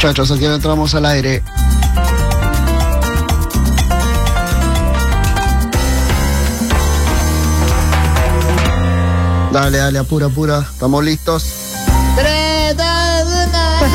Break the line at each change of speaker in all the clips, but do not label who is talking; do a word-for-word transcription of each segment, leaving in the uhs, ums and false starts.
Muchachos, aquí entramos al aire. Dale, dale, apura, apura. ¿Estamos listos?
tres, dos, uno.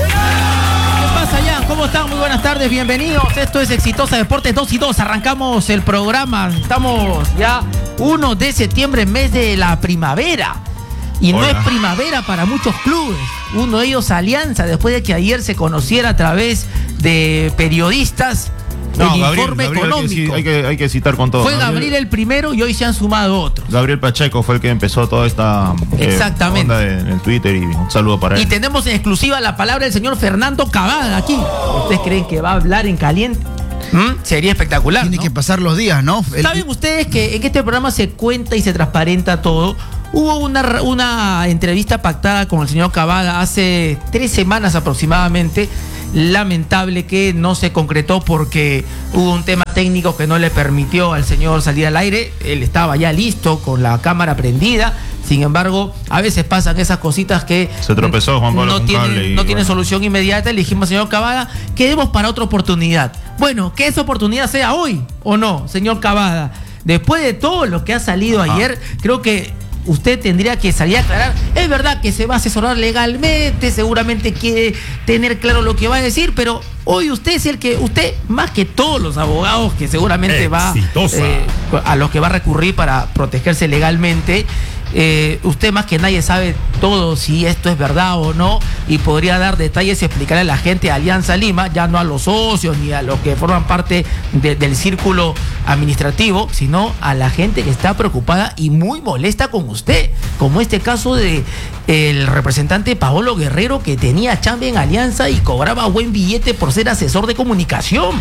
¿Qué pasa, Jan? ¿Cómo están? Muy buenas tardes, bienvenidos. Esto es Exitosa Deportes dos y dos. Arrancamos el programa. Estamos ya uno de septiembre, mes de la primavera. Y Hola. No es primavera para muchos clubes. Uno de ellos, Alianza, después de que ayer se conociera a través de periodistas no, el Gabriel, informe Gabriel económico.
Hay que, hay, que, hay que citar con todo.
Fue Gabriel el primero y hoy se han sumado otros.
Gabriel Pacheco fue el que empezó toda esta
Exactamente.
Eh, onda en el Twitter, y un saludo para él.
Y tenemos en exclusiva la palabra del señor Fernando Cavada aquí. ¿Ustedes creen que va a hablar en caliente? ¿Mm? Sería espectacular.
Tiene
¿no?
que pasar los días, ¿no? El...
¿Saben ustedes que en este programa se cuenta y se transparenta todo? Hubo una, una entrevista pactada con el señor Cavada hace tres semanas aproximadamente. Lamentable que no se concretó porque hubo un tema técnico que no le permitió al señor salir al aire. Él estaba ya listo con la cámara prendida. Sin embargo, a veces pasan esas cositas que
se tropezó Juan Pablo
no tienen, no tienen solución inmediata. Le dijimos al señor Cavada, quedemos para otra oportunidad. Bueno, que esa oportunidad sea hoy o no, señor Cavada. Después de todo lo que ha salido Ajá. ayer, creo que usted tendría que salir a aclarar. Es verdad que se va a asesorar legalmente, seguramente quiere tener claro lo que va a decir, pero hoy usted es el que, usted más que todos los abogados que seguramente Exitosa. va eh, a los que va a recurrir para protegerse legalmente, eh, usted más que nadie sabe todo si esto es verdad o no, y podría dar detalles y explicarle a la gente de Alianza Lima, ya no a los socios ni a los que forman parte de, del círculo administrativo, sino a la gente que está preocupada y muy molesta con usted, como este caso de el representante Paolo Guerrero, que tenía chamba en Alianza y cobraba buen billete por ser asesor de comunicación.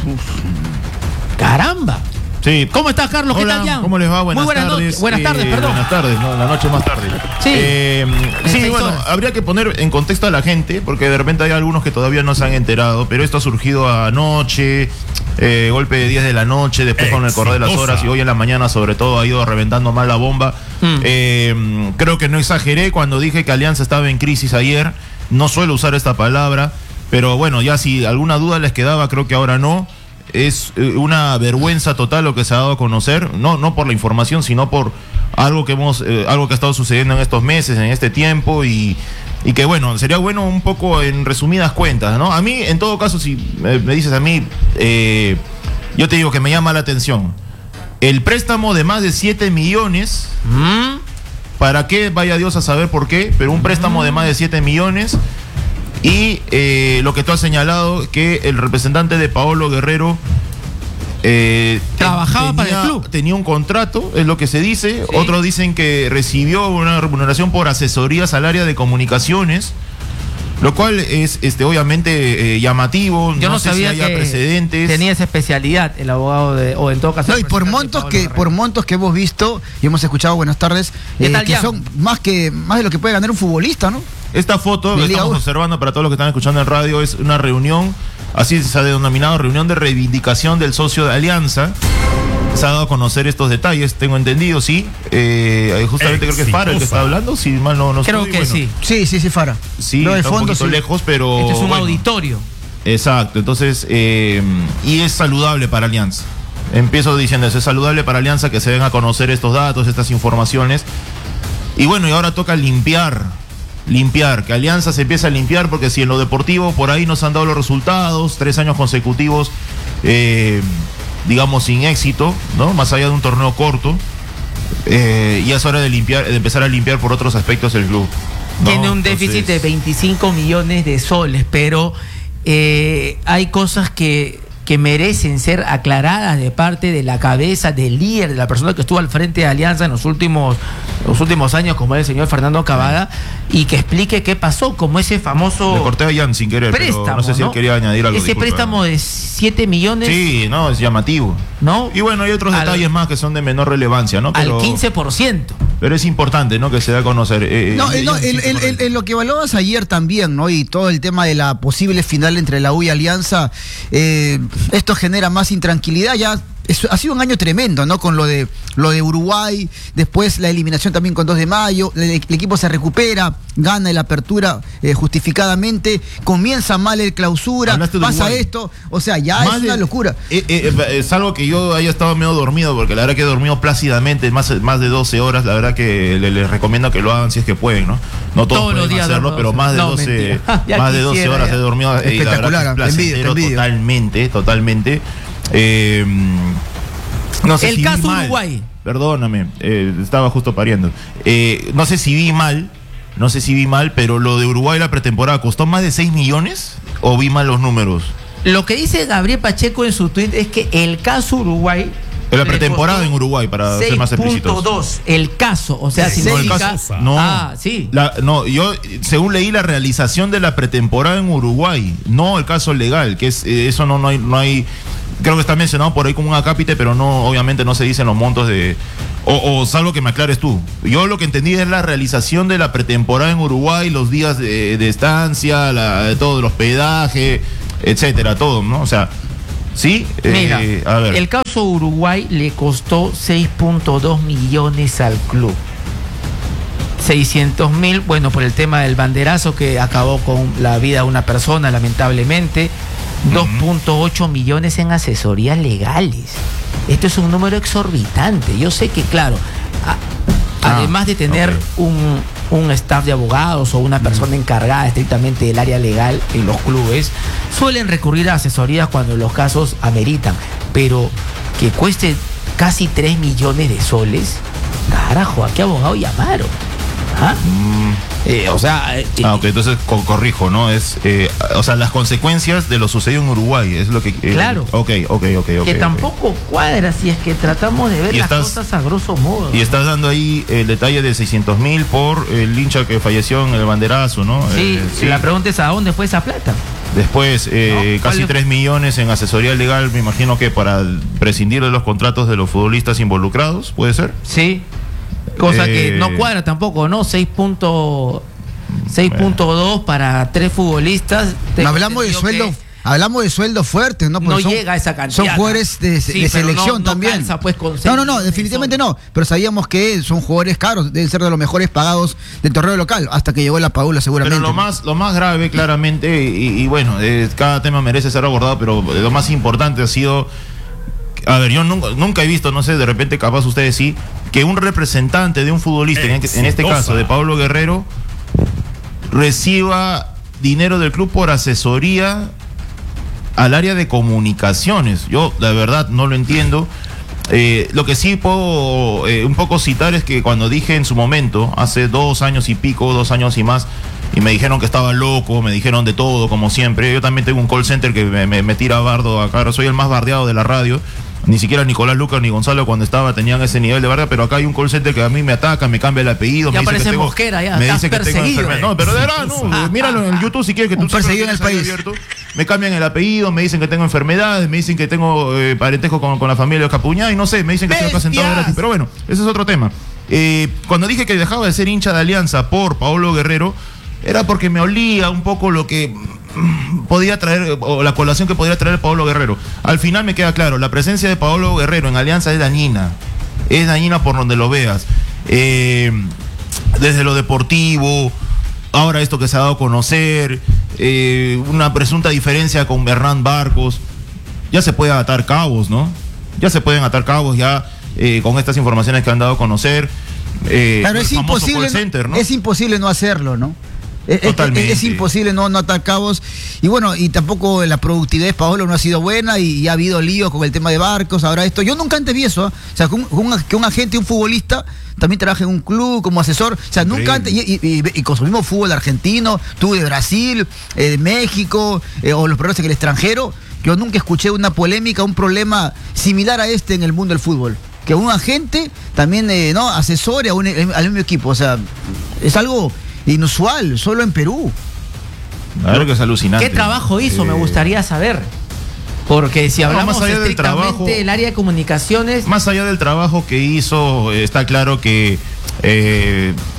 Caramba.
Sí.
¿Cómo estás, Carlos?
Hola,
¿qué tal, Jan?
¿Cómo les va? Buenas,
Muy buenas
tardes.
No, buenas tardes,
eh,
perdón.
Buenas tardes, no, la noche más tarde.
Sí.
Eh, sí, bueno, horas. Habría que poner en contexto a la gente, porque de repente hay algunos que todavía no se han enterado, pero esto ha surgido anoche, eh, golpe de diez de la noche, después Exitosa. Con el correr de las horas, y hoy en la mañana sobre todo ha ido reventando mal la bomba. Mm. Eh, creo que no exageré cuando dije que Alianza estaba en crisis ayer. No suelo usar esta palabra, pero bueno, ya si alguna duda les quedaba, creo que ahora no. Es una vergüenza total lo que se ha dado a conocer, no, no por la información, sino por algo que hemos, eh, algo que ha estado sucediendo en estos meses, en este tiempo, y, y que bueno, sería bueno un poco en resumidas cuentas, ¿no? A mí, en todo caso, si me, me dices a mí, eh, yo te digo que me llama la atención el préstamo de más de siete millones, ¿Mm? ¿Para qué? Vaya Dios a saber por qué, pero un préstamo ¿Mm? de más de siete millones. Y eh, lo que tú has señalado, que el representante de Paolo Guerrero eh,
trabajaba
tenía,
para el club.
Tenía un contrato, es lo que se dice.
Sí.
Otros dicen que recibió una remuneración por asesorías al área de comunicaciones, lo cual es este obviamente eh, llamativo.
Yo no,
no sé
sabía
si haya
que
precedentes.
tenía esa especialidad el abogado de, o en todo caso.
No, y por montos que por montos que hemos visto y hemos escuchado, buenas tardes, eh, que ya? son más que más de lo que puede ganar un futbolista, ¿no?
Esta foto que estamos observando para todos los que están escuchando en radio es una reunión, así se ha denominado, reunión de reivindicación del socio de Alianza. Se ha dado a conocer estos detalles, tengo entendido, sí. Eh, justamente Exitosa. Creo que es Fara el que está hablando, si mal no, no
Creo
estoy,
que
bueno.
sí.
Sí, sí, sí, Fara.
Sí,
no,
está
fondo,
un poquito
sí.
lejos, pero...
Este es un
bueno,
auditorio.
Exacto, entonces, eh, y es saludable para Alianza. Empiezo diciendo eso, es saludable para Alianza que se den a conocer estos datos, estas informaciones. Y bueno, y ahora toca limpiar, limpiar, que Alianza se empiece a limpiar, porque si en lo deportivo por ahí nos han dado los resultados, tres años consecutivos, eh, digamos sin éxito, ¿no? Más allá de un torneo corto, eh, y es hora de limpiar, de empezar a limpiar por otros aspectos el club, ¿no?
Tiene un déficit Entonces... de veinticinco millones de soles, pero eh, hay cosas que que merecen ser aclaradas de parte de la cabeza, del líder, de la persona que estuvo al frente de Alianza en los últimos, los últimos años, como es el señor Fernando Cavada, y que explique qué pasó, como ese famoso...
Le corté a Jan sin querer,
préstamo,
pero no sé si
¿no?
él quería añadir algo.
Ese
disculpa.
préstamo de siete millones...
Sí, no, es llamativo.
¿No?
Y bueno, hay otros
al,
detalles más que son de menor relevancia, ¿no? Pero,
al quince por ciento.
Pero es importante, ¿no? Que se dé a conocer. Eh,
no,
eh,
no el, el, el, el, lo que evaluabas ayer también, ¿no? Y todo el tema de la posible final entre la U y Alianza, eh, esto genera más intranquilidad. Ya es, ha sido un año tremendo, ¿no? Con lo de lo de Uruguay, después la eliminación también con dos de mayo, el, el equipo se recupera, gana el apertura eh, justificadamente, comienza mal el clausura, pasa
Uruguay.
esto, o sea, ya más es una de, locura.
Eh, eh, es algo que yo haya estado medio dormido, porque la verdad que he dormido plácidamente más, más de doce horas, la verdad que les, les recomiendo que lo hagan si es que pueden, ¿no? No todos, todos pueden hacerlo, pero más de no, doce, más de doce horas ya. he dormido.
Espectacular,
y la verdad que es placentero, totalmente, totalmente. Eh, no sé
el
si
caso
vi mal.
Uruguay.
Perdóname, eh, estaba justo pariendo. Eh, no sé si vi mal, no sé si vi mal, pero lo de Uruguay la pretemporada costó más de seis millones o vi mal los números.
Lo que dice Gabriel Pacheco en su tweet es que el caso Uruguay
en la pretemporada en Uruguay, para ser más explícitos.
seis punto dos, el caso, o sea, significa...
No, el caso, no,
ah, sí.
La, no, yo según leí la realización de la pretemporada en Uruguay, no el caso legal, que es eso no, no hay, no hay, creo que está mencionado por ahí como un acápite, pero no, obviamente no se dicen los montos de, o, o salvo que me aclares tú. Yo lo que entendí es la realización de la pretemporada en Uruguay, los días de, de estancia, la, todo el hospedaje, etcétera, todo, ¿no? O sea, sí,
mira,
eh, a ver.
El caso Uruguay le costó seis punto dos millones al club. seiscientos mil, bueno, por el tema del banderazo que acabó con la vida de una persona, lamentablemente. Uh-huh. dos punto ocho millones en asesorías legales. Esto es un número exorbitante. Yo sé que, claro, a, ah, además de tener okay. un, un staff de abogados o una persona uh-huh. encargada estrictamente del área legal en los clubes, suelen recurrir a asesorías cuando los casos ameritan. Pero que cueste casi tres millones de soles, carajo, ¿a qué abogado llamaron? ¿Ah? Mm. Eh, o sea, eh,
ah, ok, entonces co corrijo, ¿no? Es, eh, o sea, las consecuencias de lo sucedido en Uruguay, es lo que... Eh,
claro.
Ok, ok, ok, ok.
Que
okay.
tampoco cuadra si es que tratamos de ver
y
las
estás,
cosas a grosso modo.
Y estás dando ahí el detalle de seiscientos mil por el hincha que falleció en el banderazo, ¿no?
Sí,
eh,
sí. La pregunta es ¿a dónde fue esa plata?
Después, eh, no, casi tres millones en asesoría legal, me imagino que para prescindir de los contratos de los futbolistas involucrados, ¿puede ser?
Sí. Cosa eh, que no cuadra tampoco, ¿no? seis punto dos para tres futbolistas.
No, hablamos de sueldo, hablamos de sueldo fuerte, ¿no?
Porque no
son,
llega a esa cantidad.
Son jugadores de,
sí,
de selección
no,
también.
No, calza, pues, con
no, no, no, definitivamente no. Pero sabíamos que son jugadores caros, deben ser de los mejores pagados del torneo local, hasta que llegó la Paula seguramente.
Pero lo más, lo más grave, claramente, y, y bueno, eh, cada tema merece ser abordado, pero lo más importante ha sido... A ver, yo nunca, nunca he visto, no sé, de repente capaz ustedes sí, que un representante de un futbolista, en, en este caso de Pablo Guerrero, reciba dinero del club por asesoría al área de comunicaciones. Yo, la verdad, no lo entiendo. Eh, lo que sí puedo eh, un poco citar es que cuando dije en su momento, hace dos años y pico, dos años y más, y me dijeron que estaba loco, me dijeron de todo, como siempre. Yo también tengo un call center que me, me, me tira bardo acá, soy el más bardeado de la radio. Ni siquiera Nicolás Lucas ni Gonzalo cuando estaba tenían ese nivel de barda, pero acá hay un call center que a mí me ataca, me cambia el apellido,
ya
me dice que tengo,
mosquera, ya,
me dice que tengo
enfermedad.
No, pero de verdad, no, míralo en YouTube si quieres que tú
perseguido en el país.
Abierto. Me cambian el apellido, me dicen que tengo enfermedades, me dicen que tengo eh, parentesco con, con la familia de Capuñá y no sé, me dicen que estoy acá sentado gratis, pero bueno, ese es otro tema. Eh, cuando dije que dejaba de ser hincha de Alianza por Pablo Guerrero, era porque me olía un poco lo que podía traer, o la colación que podría traer Pablo Guerrero. Al final me queda claro, la presencia de Pablo Guerrero en Alianza es dañina, es dañina por donde lo veas. Eh, desde lo deportivo, ahora esto que se ha dado a conocer, eh, una presunta diferencia con Hernán Barcos, ya se puede atar cabos, ¿no? Ya se pueden atar cabos ya eh, con estas informaciones que han dado a conocer. Eh,
claro, es imposible, center, ¿no? Es imposible no hacerlo, ¿no? Totalmente. Es, es, es imposible no, no atar cabos. Y bueno, y tampoco la productividad de Paolo no ha sido buena y, y ha habido líos con el tema de Barcos, ahora esto. Yo nunca antes vi eso, ¿eh? O sea, que un, que un agente, un futbolista también trabaja en un club como asesor. O sea, increíble. Nunca antes. Y, y, y consumimos fútbol argentino, tú de Brasil, eh, de México, eh, o los problemas en el extranjero. Yo nunca escuché una polémica, un problema similar a este en el mundo del fútbol. Que un agente también eh, no asesore a un, al mismo equipo. O sea, es algo inusual, solo en Perú.
Claro que es alucinante.
¿Qué trabajo hizo? Eh... Me gustaría saber. Porque si hablamos no, más allá estrictamente del, trabajo, del área de comunicaciones...
Más allá del trabajo que hizo, está claro que eh,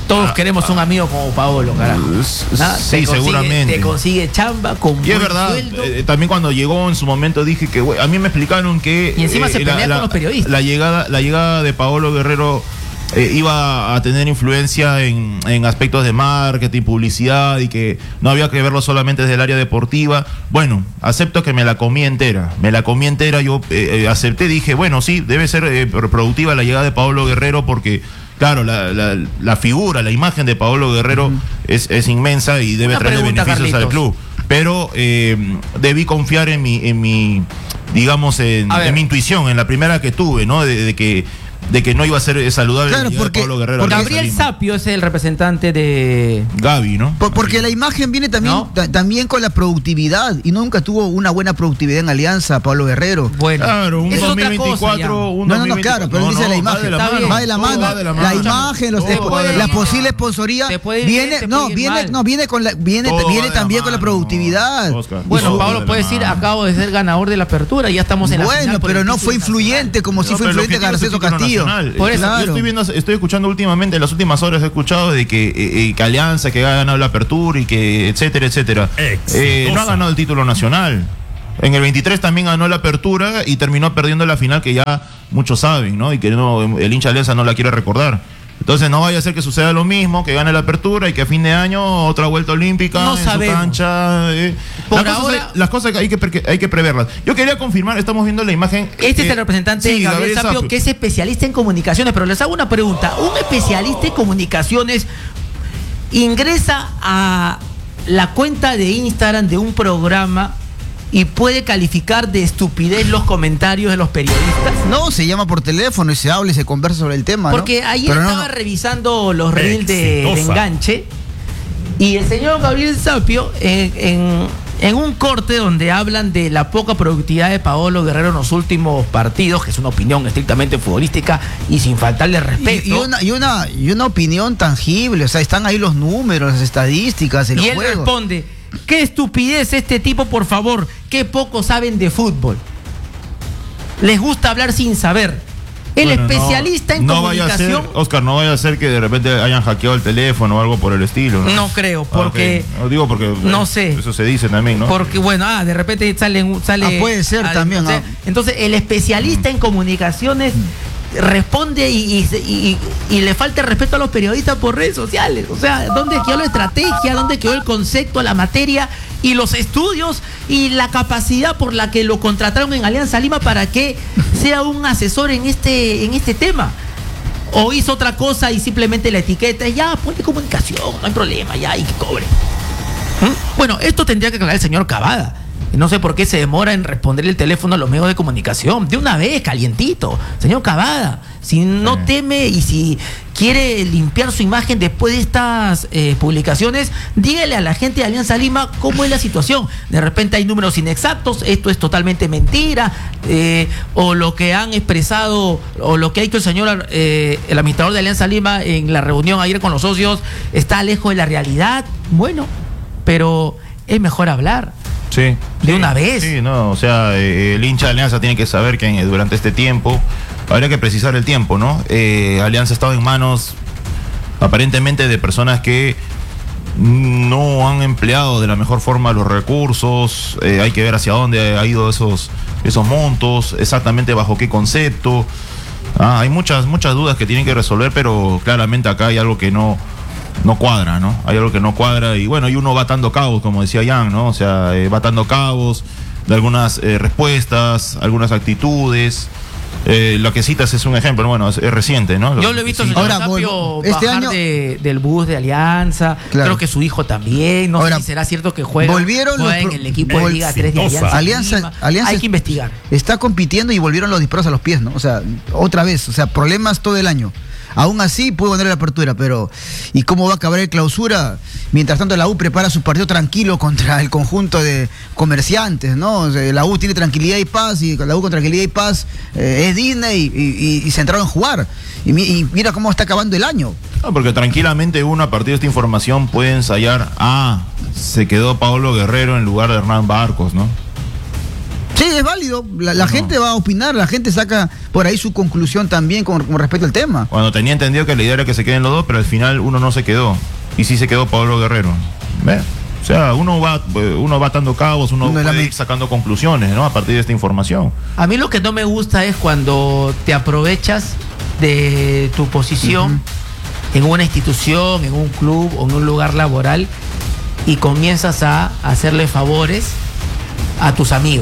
Todos ah, queremos ah, un amigo como Paolo, carajo. ¿Ah?
Sí,
te consigue,
seguramente.
Te consigue chamba con
y es verdad, eh, también cuando llegó en su momento dije que, wey, a mí me explicaron que...
Y encima eh, se pelea
la,
con los periodistas.
La llegada, la llegada de Paolo Guerrero eh, iba a tener influencia en, en aspectos de marketing, publicidad, y que no había que verlo solamente desde el área deportiva. Bueno, acepto que me la comí entera, me la comí entera, yo eh, acepté, dije, bueno, sí, debe ser eh, productiva la llegada de Paolo Guerrero porque... Claro, la, la, la figura, la imagen de Paolo Guerrero uh-huh. es, es inmensa y debe traer beneficios Carlitos. al club. Pero eh, debí confiar en mi, en mi digamos, en, en mi intuición, en la primera que tuve, ¿no? De, de que de que no iba a ser saludable.
Claro, porque,
Pablo Guerrero.
Porque Gabriel Sapio es el representante de
Gaby, ¿no?
Por, porque la imagen viene también,
¿no?
ta, también con la productividad, y nunca tuvo una buena productividad en Alianza, Pablo Guerrero.
Bueno,
claro, un dos mil veinticuatro, un
no, no, no, claro, pero no, dice no, la imagen, va de la mano, va de la, mano, va de la, mano. La imagen, los, puede, la posible sponsoría viene, bien, no, viene, no, viene con la, viene, viene también con la productividad.
Oscar. Bueno, Pablo puede decir, acabo de ser ganador de la apertura, ya estamos en la final.
Bueno, pero no fue influyente como si fue influyente Garcés Castillo.
Por eso yo estoy viendo, estoy escuchando últimamente, en las últimas horas he escuchado de que, eh, que Alianza, que ha ganado la apertura y que etcétera, etcétera. Eh, no ha ganado el título nacional. En el veintitrés también ganó la apertura y terminó perdiendo la final, que ya muchos saben, ¿no? Y que no, el hincha Alianza no la quiere recordar. Entonces no vaya a ser que suceda lo mismo, que gane la apertura y que a fin de año otra vuelta olímpica
no
en
sabemos.
su cancha. Eh.
Por
las,
ahora,
cosas, las cosas que hay que, hay que preverlas. Yo quería confirmar, estamos viendo la imagen.
Este
eh,
es el representante
sí,
Gabriel,
Gabriel
Sapio,
Sapio,
que es especialista en comunicaciones, pero les hago una pregunta. ¿Un especialista en comunicaciones ingresa a la cuenta de Instagram de un programa y puede calificar de estupidez los comentarios de los periodistas?
No, se llama por teléfono y se habla y se conversa sobre el tema,
porque
¿no?
ayer
Pero
estaba
no,
revisando los reels de, de enganche y el señor Gabriel Sapio en, en, en un corte donde hablan de la poca productividad de Paolo Guerrero en los últimos partidos, que es una opinión estrictamente futbolística y sin faltarle respeto.
Y, y, una, y, una, y una opinión tangible, o sea, están ahí los números, las estadísticas, el
y
juego.
Y él responde: qué estupidez este tipo, por favor, qué poco saben de fútbol. Les gusta hablar sin saber. El bueno, especialista no, en
no
comunicación.
Vaya a ser, Oscar, no vaya a ser que de repente hayan hackeado el teléfono o algo por el estilo. No,
no creo, porque.
Ah, okay. No digo porque.
No sé.
Eso se dice también, ¿no?
Porque, bueno, ah, de repente sale. sale
ah, puede ser
ah,
también.
O sea,
ah.
Entonces, el especialista en comunicaciones responde y, y, y, y le falta el respeto a los periodistas por redes sociales. O sea, ¿dónde quedó la estrategia? ¿Dónde quedó el concepto, la materia y los estudios y la capacidad por la que lo contrataron en Alianza Lima para que sea un asesor en este, en este tema? ¿O hizo otra cosa y simplemente la etiqueta? Ya, ponle comunicación, no hay problema, ya, y que cobre. ¿Mm? Bueno, esto tendría que aclarar el señor Cavada. No sé por qué se demora en responder el teléfono a los medios de comunicación. De una vez, calientito. Señor Cavada, si no sí. teme y si quiere limpiar su imagen después de estas eh, publicaciones, dígale a la gente de Alianza Lima cómo es la situación. De repente hay números inexactos, esto es totalmente mentira, eh, o lo que han expresado, o lo que ha dicho el señor, eh, el administrador de Alianza Lima en la reunión ayer con los socios, está lejos de la realidad. Bueno, pero es mejor hablar.
Sí,
de
sí,
una vez.
Sí, no, o sea, eh, el hincha de Alianza tiene que saber que eh, durante este tiempo, habría que precisar el tiempo, ¿no? Eh, Alianza ha estado en manos aparentemente de personas que no han empleado de la mejor forma los recursos, eh, hay que ver hacia dónde ha ido esos, esos montos, exactamente bajo qué concepto. Ah, hay muchas, muchas dudas que tienen que resolver, pero claramente acá hay algo que no... no cuadra, ¿no? Hay algo que no cuadra y bueno, y uno va atando cabos, como decía Jan, ¿no? O sea, eh, va atando cabos de algunas eh, respuestas, algunas actitudes. Eh, lo que citas es un ejemplo, ¿no? Bueno, es, es reciente, ¿no? Lo,
Yo lo he visto
sí.
señor Ahora, Sapio este bajar año... de, del bus de Alianza, claro. Creo que su hijo también, no Ahora, sé si será cierto que juega,
volvieron
juega
los
en el equipo de Liga tres de Alianza.
Alianza, Alianza
hay que investigar.
Está compitiendo y volvieron los disparos a los pies, ¿no? O sea, otra vez, o sea, problemas todo el año. Aún así puede poner la apertura, pero ¿y cómo va a acabar el clausura? Mientras tanto la U prepara su partido tranquilo contra el conjunto de comerciantes, ¿no? O sea, la U tiene tranquilidad y paz, y la U con tranquilidad y paz eh, es Disney y, y, y se entraron a jugar. Y, y mira cómo está acabando el año.
No, porque tranquilamente uno a partir de esta información puede ensayar, ah, se quedó Paolo Guerrero en lugar de Hernán Barcos, ¿no?
Sí, es válido. La, la no. gente va a opinar, la gente saca por ahí su conclusión también con, con respecto al tema.
Cuando tenía entendido que la idea era que se queden los dos, pero al final uno no se quedó. Y sí se quedó Paolo Guerrero. ¿Ves? O sea, uno va, uno va atando cabos, uno, uno puede ir sacando conclusiones, ¿no? A partir de esta información.
A mí lo que no me gusta es cuando te aprovechas de tu posición uh-huh. en una institución, en un club o en un lugar laboral y comienzas a hacerle favores a tus amigos.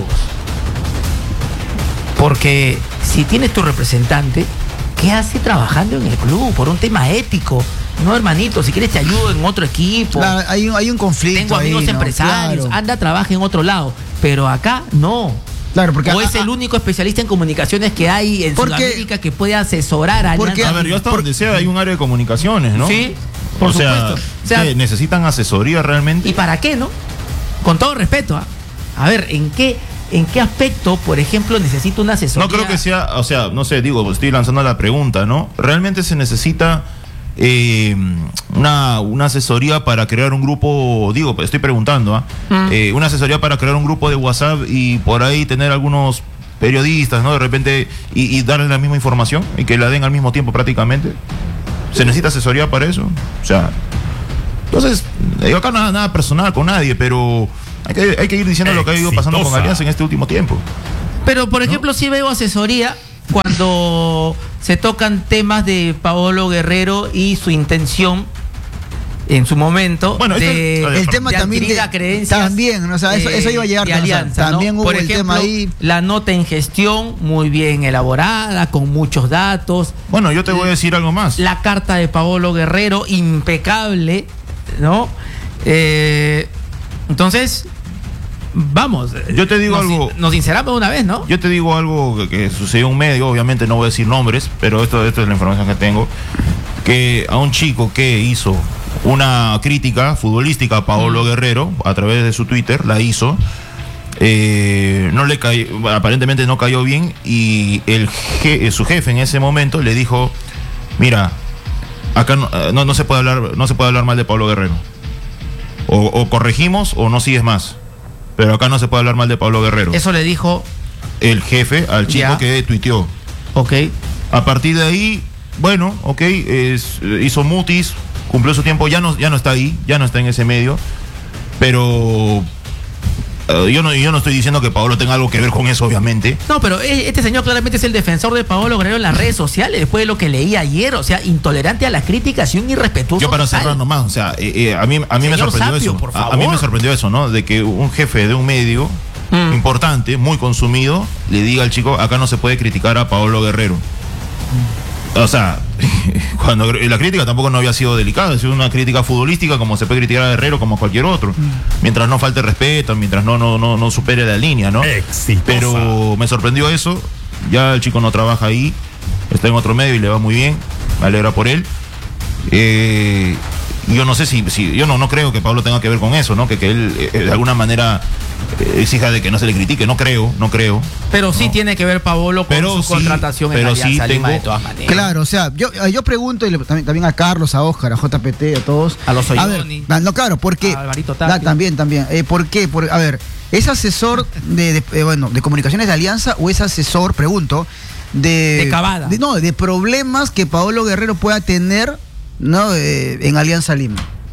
Porque si tienes tu representante, ¿qué hace trabajando en el club? Por un tema ético. No, hermanito, si quieres te ayudo en otro equipo.
Claro, hay, hay un conflicto.
Tengo amigos ahí, empresarios, ¿no? Claro. Anda, trabaja en otro lado. Pero acá no.
Claro, porque
o es el único especialista en comunicaciones que hay en porque, Sudamérica que puede asesorar a
porque, A ver, yo hasta donde sea hay un área de comunicaciones, ¿no?
Sí, por
o
supuesto.
Sea, o sea, ¿necesitan asesoría realmente?
¿Y para qué, no? Con todo respeto, ¿eh? A ver, ¿en qué, ¿en qué aspecto, por ejemplo, necesita una asesoría?
No creo que sea, o sea, no sé, digo, estoy lanzando la pregunta, ¿no? ¿Realmente se necesita eh, una, una asesoría para crear un grupo, digo, estoy preguntando, ¿eh? Mm. Eh, una asesoría para crear un grupo de WhatsApp y por ahí tener algunos periodistas, ¿no? De repente, y, y darles la misma información y que la den al mismo tiempo prácticamente. ¿Se necesita asesoría para eso? O sea, entonces, digo acá nada, nada personal con nadie, pero hay que, hay que ir diciendo Exitosa. Lo que ha ido pasando con Alianza en este último tiempo.
Pero, por ejemplo, ¿no? Sí veo asesoría cuando se tocan temas de Paolo Guerrero y su intención en su momento
bueno,
de,
este,
el tema
de
también de,
creencias
también, o sea, eso, eso iba a llegar
de Alianza,
¿no? También hubo
por
el
ejemplo,
tema ahí.
La nota en gestión muy bien elaborada, con muchos datos.
Bueno, yo te voy a decir algo más.
La carta de Paolo Guerrero, impecable, ¿no? Eh, entonces, vamos.
Yo te digo
nos,
algo.
Nos sinceramos una vez, ¿no?
Yo te digo algo que, que sucedió en un medio, obviamente no voy a decir nombres, pero esto, esto es la información que tengo. Que a un chico que hizo una crítica futbolística a Paolo mm. Guerrero a través de su Twitter, la hizo, eh, no le cayó, aparentemente no cayó bien, y el je, su jefe en ese momento le dijo: mira, acá no, no, no se puede hablar, no se puede hablar mal de Paolo Guerrero, o, o corregimos o no sigues más, pero acá no se puede hablar mal de Paolo Guerrero.
Eso le dijo
el jefe al chico ya. que tuiteó.
Ok.
A partir de ahí, bueno, ok, es, hizo mutis, cumplió su tiempo, ya no, ya no está ahí, ya no está en ese medio, pero uh, yo no yo no estoy diciendo que Paolo tenga algo que ver con eso, obviamente.
No, pero este señor claramente es el defensor de Paolo Guerrero en las redes sociales, después de lo que leí ayer, o sea, intolerante a las críticas y un irrespetuoso.
Yo para total. cerrar nomás, o sea, eh, eh, a mí, a mí me sorprendió Sapio, eso, por favor. A, a mí me sorprendió eso, ¿no? De que un jefe de un medio mm. importante, muy consumido, le diga al chico: acá no se puede criticar a Paolo Guerrero. Mm. O sea, cuando la crítica tampoco no había sido delicada, es una crítica futbolística como se puede criticar a Guerrero como a cualquier otro, mientras no falte respeto, mientras no no no, no supere la línea, ¿no?
Exitosa.
Pero me sorprendió eso, ya el chico no trabaja ahí, está en otro medio y le va muy bien, me alegra por él. Eh, yo no sé si, si yo no, no creo que Pablo tenga que ver con eso, ¿no? Que, que él eh, de alguna manera eh, exija de que no se le critique, no creo, no creo.
Pero sí
no.
tiene que ver Paolo con
pero
su
sí,
contratación
pero
en Alianza
sí
Lima,
tengo,
de todas maneras.
Claro, o sea, yo, yo pregunto y le, también, también a Carlos, a Óscar, a J P T, a todos.
A los
Oyoni. No, claro, porque
a Alvarito Tapia.
También, también. Eh, ¿Por qué? Por, a ver, ¿es asesor de, de eh, bueno, de comunicaciones de Alianza o es asesor, pregunto, de...
De Cavada.
De, no, de problemas que Paolo Guerrero pueda tener, ¿no? Eh, en Alianza Lima.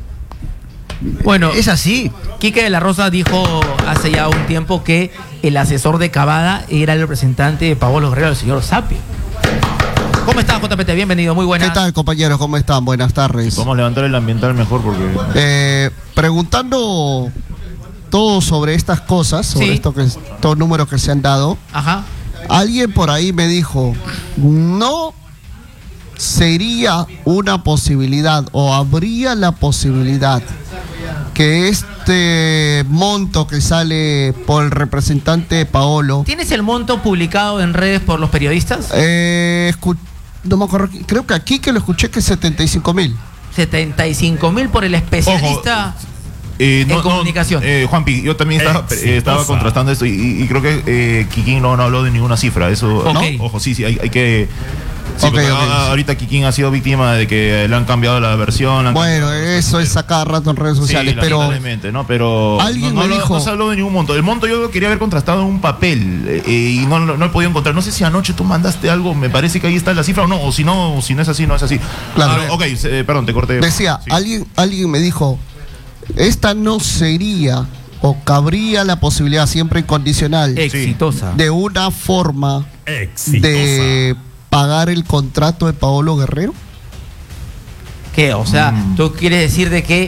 Bueno,
es así.
Quique de la Rosa dijo hace ya un tiempo que el asesor de Cavada era el representante de Paolo Guerrero, el señor Sapio. ¿Cómo estás, J P T? Bienvenido, muy buenas.
¿Qué tal, compañeros? ¿Cómo están? Buenas tardes.
Vamos a levantar el ambiental mejor porque...
Eh, preguntando todo sobre estas cosas, sobre sí. esto que, estos números que se han dado.
Ajá.
Alguien por ahí me dijo, no sería una posibilidad o habría la posibilidad que este monto que sale por el representante Paolo...
¿Tienes el monto publicado en redes por los periodistas?
Eh, escu- no me acuerdo, creo que aquí que lo escuché que es setenta y cinco mil.
setenta y cinco mil por el especialista...
Ojo. Eh, no,
en comunicación.
No, eh, Juanpi, yo también estaba, eh, estaba contrastando esto y, y creo que eh, Kikín no, no habló de ninguna cifra. Eso,
okay.
¿no? Ojo, sí, sí, hay, hay que Sí, okay, okay. Ahorita Kikín ha sido víctima de que le han cambiado la versión.
Bueno, eso es a cada rato en redes sociales, sí, pero
¿no? Pero
alguien
no,
me
no,
dijo,
no se habló de ningún monto. El monto yo lo quería haber contrastado en un papel eh, y no, no, no he podido encontrar. No sé si anoche tú mandaste algo, me parece que ahí está la cifra o no, o si no, si no es así, no es así.
Claro.
Ah, ok, eh, perdón, te corté.
Decía, sí. alguien, alguien me dijo, esta no sería o cabría la posibilidad siempre incondicional
exitosa
de una forma
exitosa
de pagar el contrato de Paolo Guerrero.
¿Qué? O sea, mm. tú quieres decir de que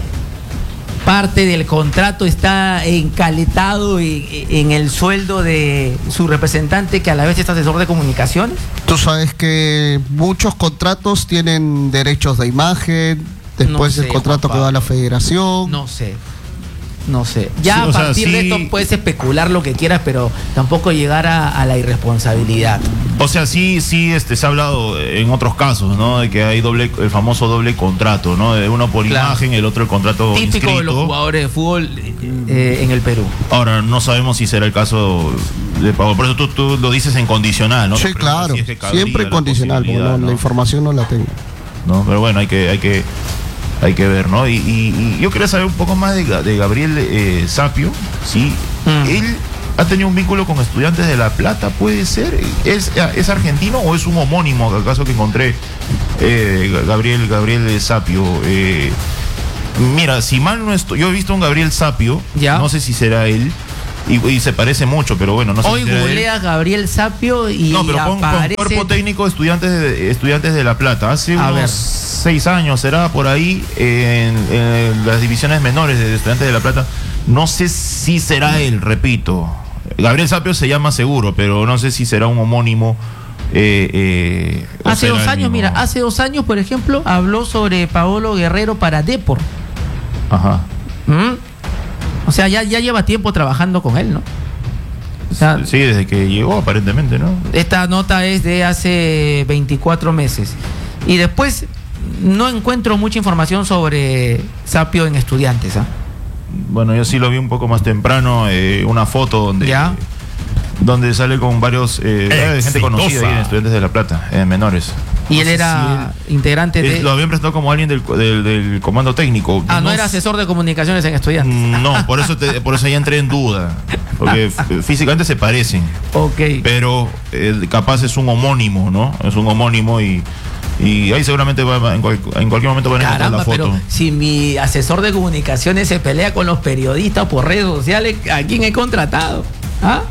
parte del contrato está encaletado en, en el sueldo de su representante, que a la vez es asesor de comunicaciones.
Tú sabes que muchos contratos tienen derechos de imagen, después no sé, el contrato que va a la federación.
No sé. No sé. Ya sí, a partir sea, sí, de esto puedes especular lo que quieras, pero tampoco llegar a, a la irresponsabilidad.
O sea, sí, sí, este, se ha hablado en otros casos, ¿no? De que hay doble, el famoso doble contrato, ¿no? De uno por claro. imagen, el otro el contrato
típico
inscrito.
De los jugadores de fútbol eh, en el Perú.
Ahora, no sabemos si será el caso de Pablo. Por eso tú, tú lo dices en condicional, ¿no?
Sí, claro. Si es que siempre en condicional, porque no, ¿no? la información no la tengo.
No, pero bueno, hay que, hay que Hay que ver, ¿no? Y, y, y yo quería saber un poco más de, de Gabriel eh, Sapio, ¿sí? Mm. Él ha tenido un vínculo con Estudiantes de La Plata, ¿puede ser? ¿Es, es argentino o es un homónimo, acaso que encontré eh, Gabriel, Gabriel Sapio? Eh, mira, si mal no estoy, yo he visto a un Gabriel Sapio, ¿ya? No sé si será él. Y, y se parece mucho, pero bueno, no sé.
Hoy si googlea Gabriel Sapio y
no, pero con,
aparece...
con cuerpo técnico estudiantes de, estudiantes de La Plata. Hace a unos ver. seis años será por ahí en, en las divisiones menores de Estudiantes de La Plata. No sé si será él, repito. Gabriel Sapio se llama seguro, pero no sé si será un homónimo. Eh, eh,
hace dos años, mira, hace dos años, por ejemplo, habló sobre Paolo Guerrero para Depor.
Ajá.
¿Mm? O sea, ya, ya lleva tiempo trabajando con él, ¿no? O sea,
sí, desde que llegó aparentemente, ¿no?
Esta nota es de hace veinticuatro meses. Y después no encuentro mucha información sobre Sapio en Estudiantes, ¿ah? ¿eh?
Bueno, yo sí lo vi un poco más temprano, eh, una foto donde... ¿Ya? Donde sale con varios eh, gente conocida ahí en Estudiantes de La Plata, en menores.
Y no él era si él, integrante de...
Lo habían presentado como alguien del, del, del comando técnico.
Ah, no, no era asesor de comunicaciones en Estudiantes.
No, por eso te, por eso ya entré en duda. Porque físicamente se parecen.
Ok.
Pero eh, capaz es un homónimo, ¿no? Es un homónimo y... Y ahí seguramente va, en, cual, en cualquier momento van a encontrar la foto.
Pero si mi asesor de comunicaciones se pelea con los periodistas por redes sociales, ¿a quién he contratado? ¿Ah?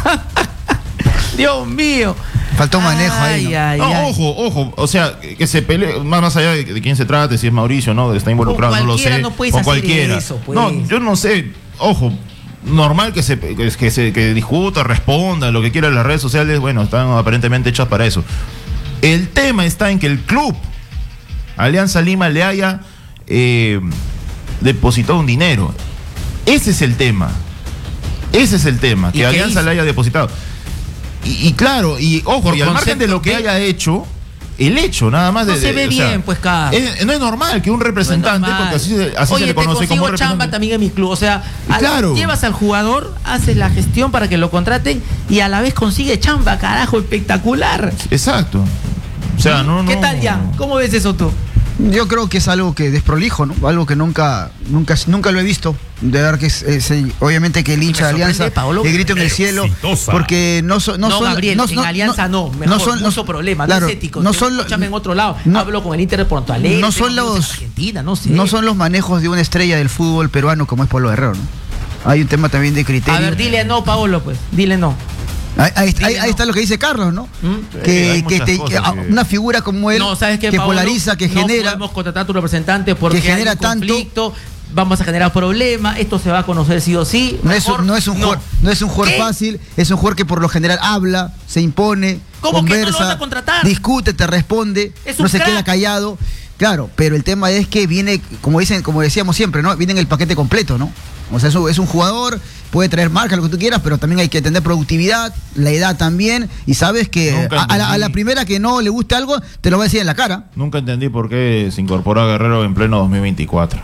Dios mío.
Faltó manejo ay, ahí. ¿no?
Ay, no, ay. Ojo, ojo. O sea, que, que se pelee, más, más allá de, de quién se trate, si es Mauricio, ¿no? Que está involucrado, no lo sé.
No puedes
con
hacer
cualquiera.
Eso, pues.
No, yo no sé. Ojo. Normal que se, que, que se que discuta, responda, lo que quiera en las redes sociales, bueno, están aparentemente hechas para eso. El tema está en que el club Alianza Lima le haya eh, depositado un dinero. Ese es el tema. Ese es el tema, que Alianza le haya depositado. Y, y claro, y ojo, y al margen de lo que haya hecho, el hecho nada más de...
No se ve
de,
bien,
sea,
pues, cada...
es, no es normal que un representante, no porque así, así
Oye,
se le conoce como representante.
chamba también en mi club, o sea, al,
claro.
llevas al jugador, haces la gestión para que lo contraten y a la vez consigue chamba, carajo, espectacular.
Exacto. O sea, no, no.
¿Qué tal, Jan? ¿Cómo ves eso tú?
Yo creo que es algo que desprolijo, ¿no? Algo que nunca, nunca, nunca lo he visto. De ver que es, es, obviamente que el hincha de Alianza le grito en el cielo, exitosa. Porque no, so, no,
no
son,
Gabriel,
no,
en Alianza no, mejor, no son los problemas, claro, no es ético.
No son los,
en otro lado.
No,
hablo con el Inter de Porto Alegre.
No son los,
Argentina, no sé.
No son los manejos de una estrella del fútbol peruano como es Paolo Guerrero, ¿no? Hay un tema también de criterio.
A ver, dile no, Paolo, pues, dile no.
Ahí, ahí, ahí, ahí está lo que dice Carlos, ¿no? ¿Mm? Que, eh, que, te, que, que una figura como él
no, ¿sabes qué,
que
Paolo?
polariza, que
no
genera.
Podemos contratar a tu representante porque
que genera
hay un conflicto, tanto, vamos a generar problemas, esto se va a conocer sí o sí.
No es, no es un
no.
jugador, no es un jugador fácil, es un jugador que por lo general habla, se impone,
¿Cómo
conversa,
que no lo vas a contratar?
Discute, te responde, no se
crack.
queda callado. Claro, pero el tema es que viene, como dicen, como decíamos siempre, ¿no? Viene en el paquete completo, ¿no? O sea, es un, es un jugador, puede traer marca, lo que tú quieras, pero también hay que tener productividad, la edad también, y sabes que a, a, la, a la primera que no le guste algo, te lo va a decir en la cara.
Nunca entendí por qué se incorporó a Guerrero en pleno dos mil veinticuatro.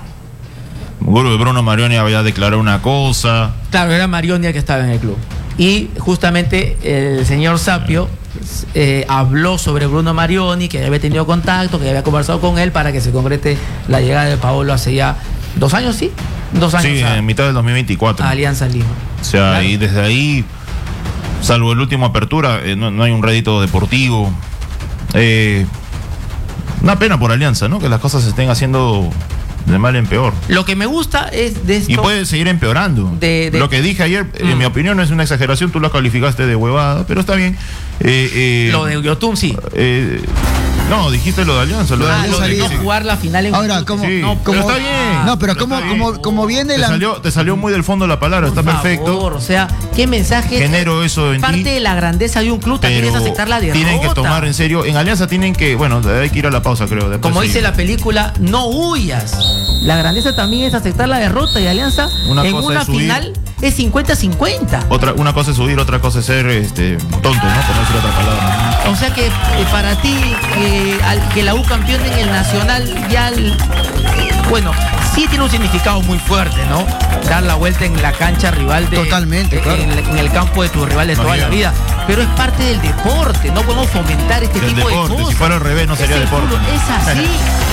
Bruno Marioni había declarado una cosa.
Claro, era Marioni que estaba en el club. Y justamente el señor Sapio eh, habló sobre Bruno Marioni, que había tenido contacto, que había conversado con él para que se concrete la llegada de Paolo hace ya dos años, ¿sí? Dos años.
Sí, a, en mitad del dos mil veinticuatro.
A Alianza Lima.
O sea, claro. Y desde ahí, salvo el último apertura, eh, no, no hay un rédito deportivo. Eh, una pena por Alianza, ¿no? Que las cosas se estén haciendo de mal en peor.
Lo que me gusta es de esto.
Y puede seguir empeorando. De, de, lo que dije ayer, mm. en mi opinión, no es una exageración, tú lo calificaste de huevada, pero está bien. Eh, eh,
lo de Yotun, sí.
Eh, no, dijiste lo de Alianza. Lo
ah,
de,
lo de no jugar la final en
Ahora, como,
sí,
no, como,
pero está bien.
No, pero, pero como, como, como viene
te
la.
Salió, te salió muy del fondo la palabra,
por
está
favor,
perfecto.
O sea, ¿qué mensaje?
Genero eso en
parte
ti.
de la grandeza de un club también es aceptar la derrota.
Tienen que tomar en serio. En Alianza tienen que, bueno, hay que ir a la pausa, creo. Después
como
sí.
dice la película, no huyas. La grandeza también es aceptar la derrota y Alianza una en una es final es cincuenta cincuenta.
Otra, una cosa es subir, otra cosa es ser este, tonto, ¿no? Por no decir otra palabra.
O sea que eh, para ti, eh, al, que la U campeón en el Nacional, ya, el, bueno, sí tiene un significado muy fuerte, ¿no? Dar la vuelta en la cancha rival de.
Totalmente,
eh,
claro.
en, en el campo de tus rivales no, toda ya. la vida. Pero es parte del deporte, no podemos fomentar este
del
tipo
deporte,
de cosas.
Si fuera al revés, no sería
es
deporte.
Es así.